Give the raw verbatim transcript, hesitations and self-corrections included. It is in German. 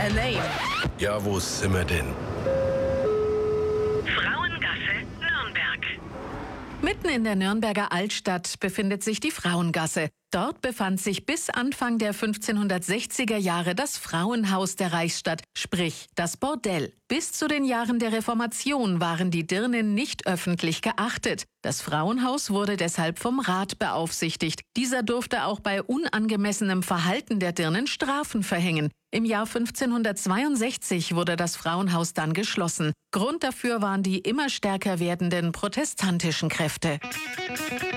her name? Ja, wo sind wir denn? Frauengasse, Nürnberg. Mitten in der Nürnberger Altstadt befindet sich die Frauengasse. Dort befand sich bis Anfang der fünfzehnhundertsechziger Jahre das Frauenhaus der Reichsstadt, sprich das Bordell. Bis zu den Jahren der Reformation waren die Dirnen nicht öffentlich geachtet. Das Frauenhaus wurde deshalb vom Rat beaufsichtigt. Dieser durfte auch bei unangemessenem Verhalten der Dirnen Strafen verhängen. Im Jahr fünfzehnhundertzweiundsechzig wurde das Frauenhaus dann geschlossen. Grund dafür waren die immer stärker werdenden protestantischen Kräfte.